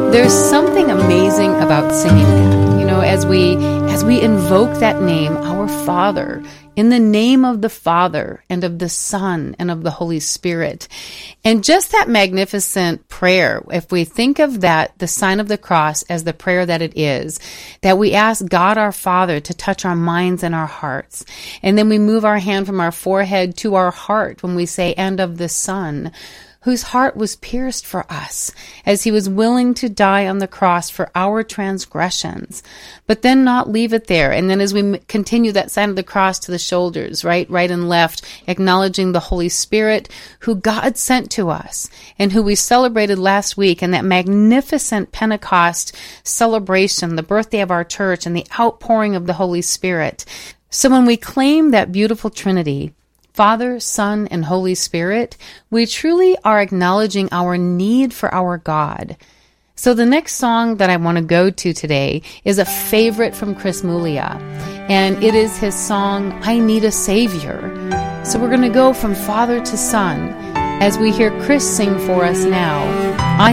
There's something amazing about singing that. You know, as we invoke that name, our Father, in the name of the Father and of the Son and of the Holy Spirit. And just that magnificent prayer, if we think of that, the sign of the cross as the prayer that it is, that we ask God our Father to touch our minds and our hearts. And then we move our hand from our forehead to our heart when we say, and of the Son, whose heart was pierced for us, as he was willing to die on the cross for our transgressions, but then not leave it there. And then as we continue that sign of the cross to the shoulders, right and left, acknowledging the Holy Spirit, who God sent to us, and who we celebrated last week, and that magnificent Pentecost celebration, the birthday of our church, and the outpouring of the Holy Spirit. So when we claim that beautiful Trinity, Father, Son, and Holy Spirit, we truly are acknowledging our need for our God. So the next song that I want to go to today is a favorite from Chris Muglia, and it is his song, I Need a Savior. So we're going to go from Father to Son as we hear Chris sing for us now,